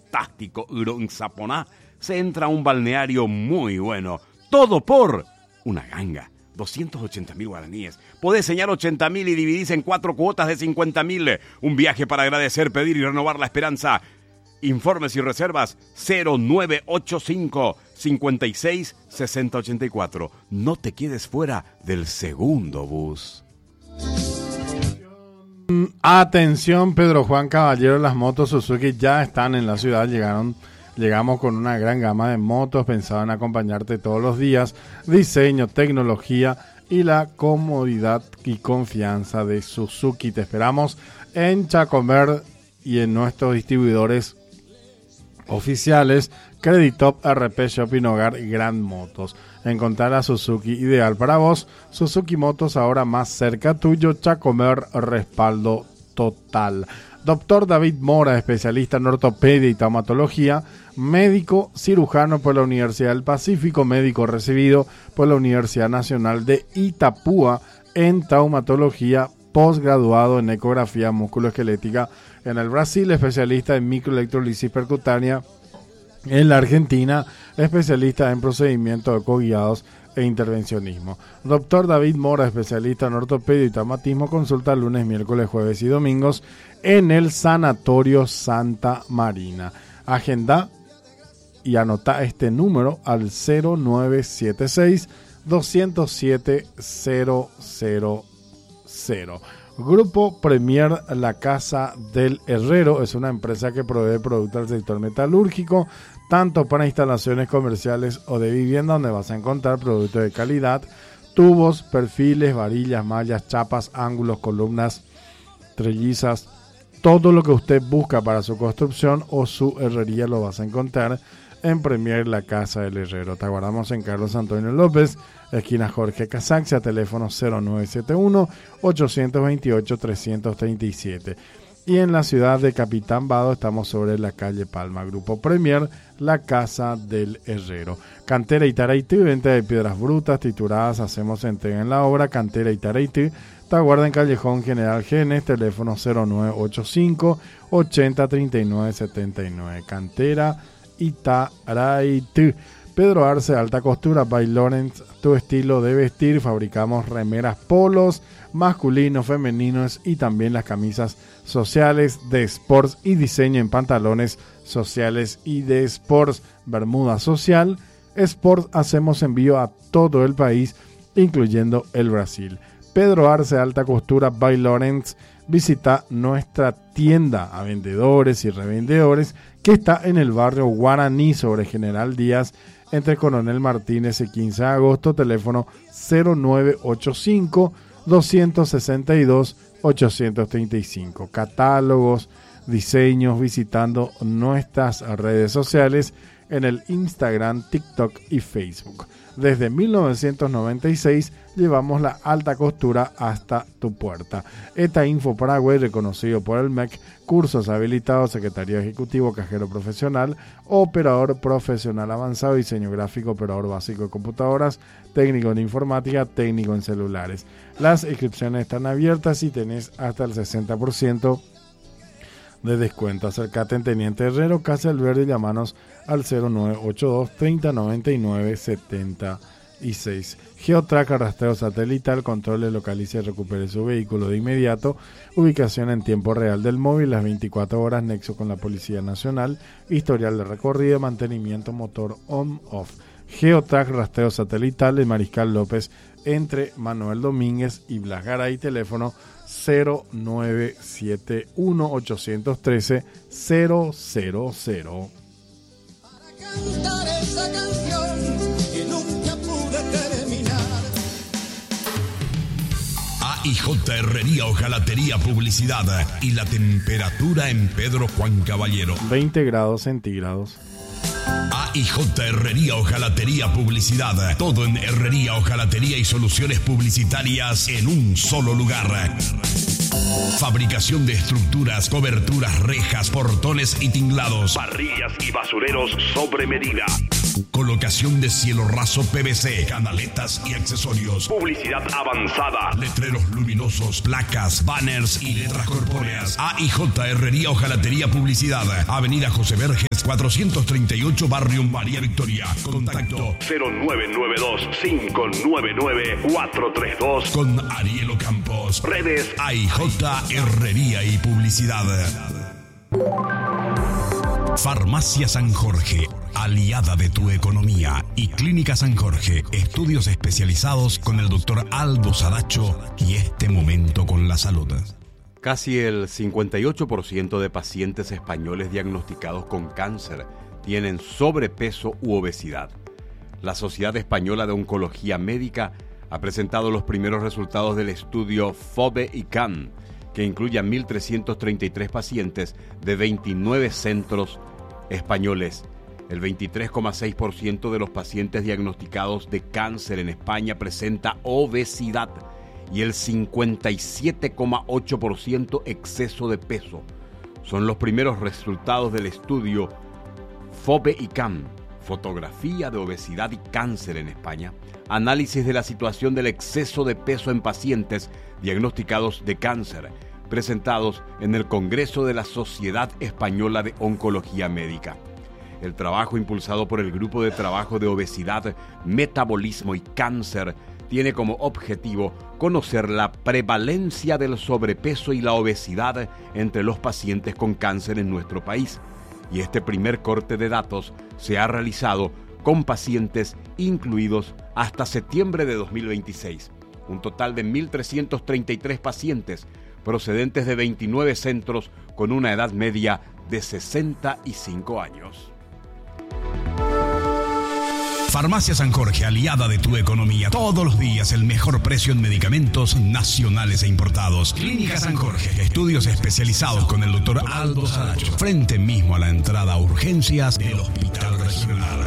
fantástico Uronzaponá, se entra a un balneario muy bueno. Todo por una ganga. 280.000 guaraníes. Podés señalar 80.000 y dividís en 4 cuotas de 50.000. Un viaje para agradecer, pedir y renovar la esperanza. Informes y reservas 0985 56 60 84. No te quedes fuera del segundo bus. Atención, Pedro Juan Caballero, las motos Suzuki ya están en la ciudad. Llegamos con una gran gama de motos pensadas en acompañarte todos los días. Diseño, tecnología y la comodidad y confianza de Suzuki. Te esperamos en Chacomer y en nuestros distribuidores oficiales Creditop, RP Shopping Hogar y Grand Motos. Encontrar a Suzuki ideal para vos. Suzuki Motos ahora más cerca tuyo. Chacomer, respaldo total. Doctor David Mora, especialista en ortopedia y traumatología, médico cirujano por la Universidad del Pacífico, médico recibido por la Universidad Nacional de Itapúa en traumatología, posgraduado en ecografía musculoesquelética en el Brasil, especialista en microelectrolisis percutánea en la Argentina, especialista en procedimientos ecoguiados e intervencionismo. Doctor David Mora, especialista en ortopedia y traumatismo, consulta lunes, miércoles, jueves y domingos en el Sanatorio Santa Marina. Agenda y anota este número al 0976 207 000. Grupo Premier La Casa del Herrero es una empresa que provee productos del sector metalúrgico, tanto para instalaciones comerciales o de vivienda, donde vas a encontrar productos de calidad, tubos, perfiles, varillas, mallas, chapas, ángulos, columnas, trellizas, todo lo que usted busca para su construcción o su herrería lo vas a encontrar en Premier La Casa del Herrero. Te aguardamos en Carlos Antonio López, esquina Jorge Casaxia, teléfono 0971-828-337. Y en la ciudad de Capitán Vado estamos sobre la calle Palma. Grupo Premier, La Casa del Herrero. Cantera y Taraití, venta de piedras brutas, trituradas, hacemos entrega en la obra. Cantera y Taraití, te aguarda en Callejón General Genes, teléfono 0985-803979. Cantera y Taraití. Pedro Arce, Alta Costura, by Lawrence, tu estilo de vestir. Fabricamos remeras, polos, masculinos, femeninos y también las camisas sociales de sports y diseño en pantalones sociales y de sports. Bermuda social, sports, hacemos envío a todo el país, incluyendo el Brasil. Pedro Arce, Alta Costura, by Lawrence. Visita nuestra tienda a vendedores y revendedores que está en el barrio Guaraní sobre General Díaz, entre Coronel Martínez y 15 de agosto, teléfono 0985-262-835. Catálogos, diseños, visitando nuestras redes sociales en el Instagram, TikTok y Facebook. Desde 1996 llevamos la alta costura hasta tu puerta. ETA Info Paraguay, reconocido por el MEC, cursos habilitados, secretario ejecutivo, cajero profesional, operador profesional avanzado, diseño gráfico, operador básico de computadoras, técnico en informática, técnico en celulares. Las inscripciones están abiertas y tenés hasta el 60% de descuento. Acércate en Teniente Herrero, Casa del Verde, y llamanos al 0982 30 99 76. Geotrack, rastreo satelital, controle, localice y recupere su vehículo de inmediato. Ubicación en tiempo real del móvil, las 24 horas, nexo con la Policía Nacional, historial de recorrido, mantenimiento, motor on-off. Geotrack, rastreo satelital, en Mariscal López, entre Manuel Domínguez y Blas Garay, teléfono 0971-813-000. Cantar esa canción que nunca pude terminar. AIJ Herrería Hojalatería Publicidad y la temperatura en Pedro Juan Caballero 20 grados centígrados. AIJ Herrería Hojalatería Publicidad, todo en herrería, hojalatería y soluciones publicitarias en un solo lugar. Fabricación de estructuras, coberturas, rejas, portones y tinglados, Parrillas y basureros sobre medida. Colocación de cielo raso PVC, canaletas y accesorios. Publicidad avanzada. Letreros luminosos, placas, banners y letras corpóreas. AIJ Herrería Hojalatería Publicidad, Avenida José Verges 438 Barrio María Victoria. Contacto 0992-599-432 con Ariel Ocampos. Redes AIJ Herrería y Publicidad. Farmacia San Jorge, aliada de tu economía, y Clínica San Jorge, estudios especializados con el doctor Aldo Saracho y este momento con la salud. Casi el 58% de pacientes españoles diagnosticados con cáncer tienen sobrepeso u obesidad. La Sociedad Española de Oncología Médica ha presentado los primeros resultados del estudio FOBE-ICAN, que incluye a 1.333 pacientes de 29 centros españoles. El 23,6% de los pacientes diagnosticados de cáncer en España presenta obesidad y el 57,8% exceso de peso. Son los primeros resultados del estudio FOBE-ICAN, Fotografía de Obesidad y Cáncer en España, análisis de la situación del exceso de peso en pacientes diagnosticados de cáncer, presentados en el Congreso de la Sociedad Española de Oncología Médica. El trabajo impulsado por el Grupo de Trabajo de Obesidad, Metabolismo y Cáncer tiene como objetivo conocer la prevalencia del sobrepeso y la obesidad entre los pacientes con cáncer en nuestro país. Y este primer corte de datos se ha realizado con pacientes incluidos hasta septiembre de 2026. Un total de 1.333 pacientes procedentes de 29 centros con una edad media de 65 años. Farmacia San Jorge, aliada de tu economía. Todos los días el mejor precio en medicamentos nacionales e importados. Clínica San Jorge, estudios especializados con el doctor Aldo Saracho. Frente mismo a la entrada a urgencias del Hospital Regional.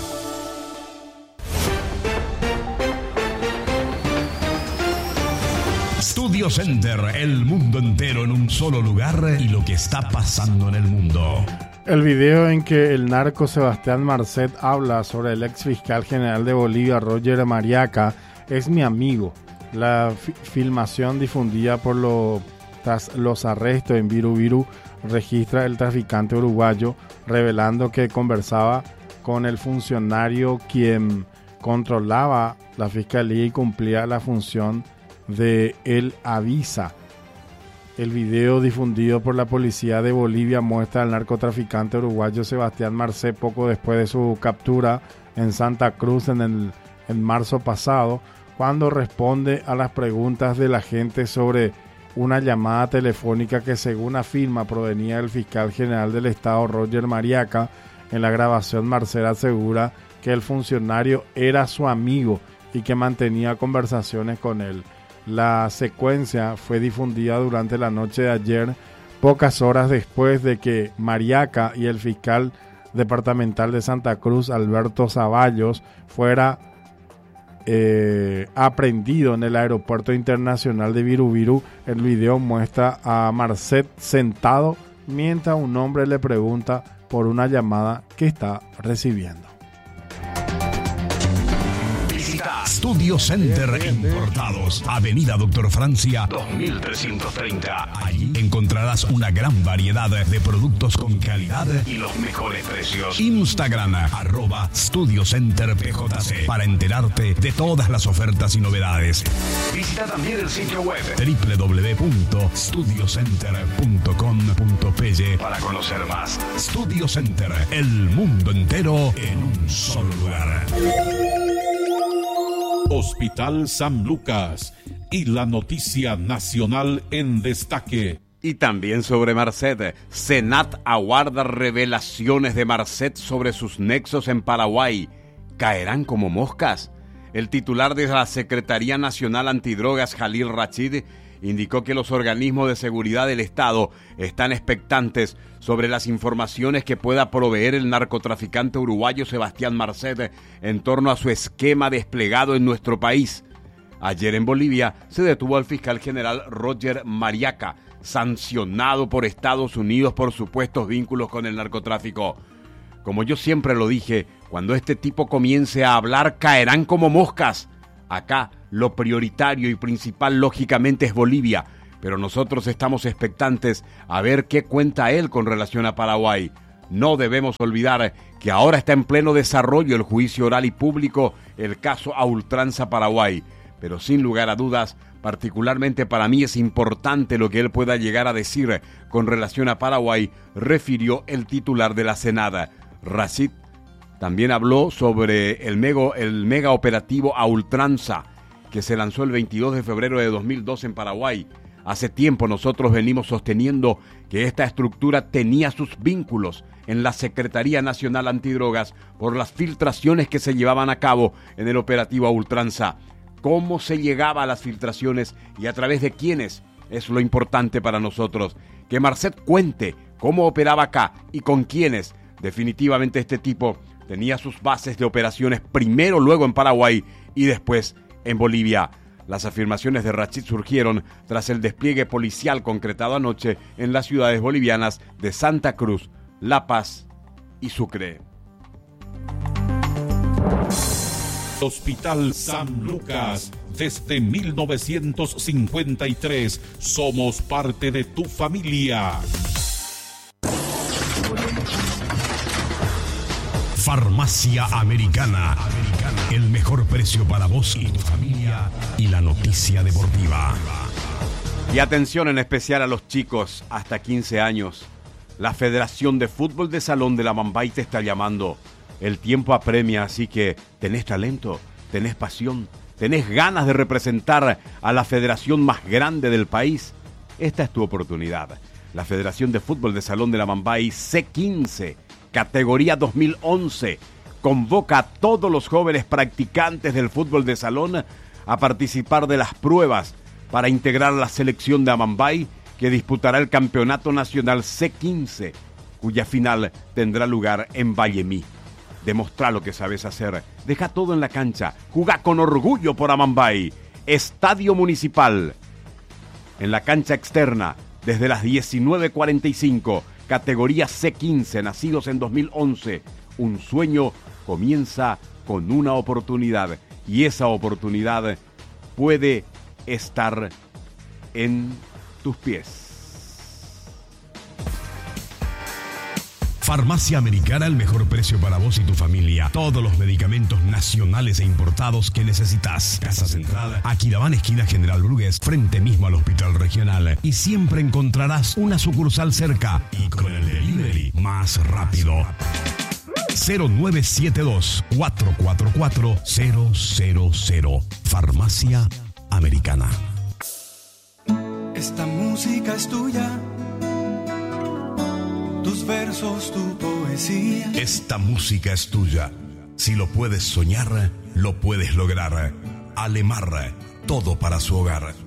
Studio Center, el mundo entero en un solo lugar y lo que está pasando en el mundo. El video en que el narco Sebastián Marcet habla sobre el ex fiscal general de Bolivia, Roger Mariaca, es mi amigo. La filmación difundida tras los arrestos en Viru Viru registra el traficante uruguayo revelando que conversaba con el funcionario quien controlaba la fiscalía y cumplía la función de El Avisa. El video difundido por la policía de Bolivia muestra al narcotraficante uruguayo Sebastián Marcet poco después de su captura en Santa Cruz en marzo pasado, cuando responde a las preguntas de la gente sobre una llamada telefónica que, según afirma, provenía del fiscal general del estado Roger Mariaca. En la grabación, Marcet asegura que el funcionario era su amigo y que mantenía conversaciones con él. La secuencia fue difundida durante la noche de ayer, pocas horas después de que Mariaca y el fiscal departamental de Santa Cruz, Alberto Zavallos, fuera aprehendido en el aeropuerto internacional de Viru Viru. El video muestra a Marcet sentado mientras un hombre le pregunta por una llamada que está recibiendo. Studio Center Importados, Avenida Doctor Francia 2330. Allí encontrarás una gran variedad de productos con calidad y los mejores precios. Instagram @StudioCenterPJC para enterarte de todas las ofertas y novedades. Visita también el sitio web www.studiocenter.com.py para conocer más. Studio Center, el mundo entero en un solo lugar. Hospital San Lucas y la noticia nacional en destaque. Y también sobre Marcet, Senat aguarda revelaciones de Marcet sobre sus nexos en Paraguay. ¿Caerán como moscas? El titular de la Secretaría Nacional Antidrogas, Jalil Rachid, indicó que los organismos de seguridad del Estado están expectantes sobre las informaciones que pueda proveer el narcotraficante uruguayo Sebastián Marcet en torno a su esquema desplegado en nuestro país. Ayer en Bolivia se detuvo al fiscal general Roger Mariaca, sancionado por Estados Unidos por supuestos vínculos con el narcotráfico. Como yo siempre lo dije, cuando este tipo comience a hablar, caerán como moscas. Acá lo prioritario y principal lógicamente es Bolivia, pero nosotros estamos expectantes a ver qué cuenta él con relación a Paraguay. No debemos olvidar que ahora está en pleno desarrollo el juicio oral y público, el caso a ultranza Paraguay. Pero sin lugar a dudas, particularmente para mí es importante lo que él pueda llegar a decir con relación a Paraguay, refirió el titular de la Senada. Rachid también habló sobre el mega operativo a ultranza que se lanzó el 22 de febrero de 2002 en Paraguay. Hace tiempo nosotros venimos sosteniendo que esta estructura tenía sus vínculos en la Secretaría Nacional Antidrogas por las filtraciones que se llevaban a cabo en el operativo a ultranza. ¿Cómo se llegaba a las filtraciones y a través de quiénes? Es lo importante para nosotros. Que Marcet cuente cómo operaba acá y con quiénes. Definitivamente este tipo tenía sus bases de operaciones primero, luego en Paraguay y después en Bolivia. Las afirmaciones de Rachid surgieron tras el despliegue policial concretado anoche en las ciudades bolivianas de Santa Cruz, La Paz y Sucre. Hospital San Lucas, desde 1953, somos parte de tu familia. Farmacia Americana. El mejor precio para vos y tu familia y la noticia deportiva. Y atención en especial a los chicos hasta 15 años. La Federación de Fútbol de Salón de la Mambay te está llamando. El tiempo apremia, así que tenés talento, tenés pasión, tenés ganas de representar a la federación más grande del país. Esta es tu oportunidad. La Federación de Fútbol de Salón de la Mambay C15, categoría 2011, convoca a todos los jóvenes practicantes del fútbol de salón a participar de las pruebas para integrar la selección de Amambay que disputará el Campeonato Nacional C15, cuya final tendrá lugar en Vallemí. Demostrá lo que sabes hacer. Deja todo en la cancha. Jugá con orgullo por Amambay. Estadio Municipal. En la cancha externa, desde las 19:45, categoría C15, nacidos en 2011. Un sueño comienza con una oportunidad. Y esa oportunidad puede estar en tus pies. Farmacia Americana, el mejor precio para vos y tu familia. Todos los medicamentos nacionales e importados que necesitas. Casa Central, Aquidabán, esquina General Brugués, frente mismo al Hospital Regional. Y siempre encontrarás una sucursal cerca. Y con el delivery más rápido. 0972-444-000. Farmacia Americana. Esta música es tuya. Tus versos, tu poesía. Esta música es tuya. Si lo puedes soñar, lo puedes lograr. Alemar, todo para su hogar.